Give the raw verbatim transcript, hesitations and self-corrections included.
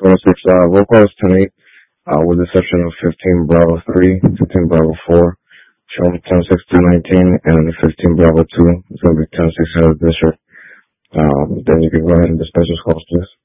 twenty-six, uh, roll call is ten eight, uh, with the exception of fifteen Bravo three, fifteen Bravo four, showing ten six to nineteen, and then the fifteen Bravo two, it's going to be ten six out of the district. Um, then you can go ahead and dispense those calls, please.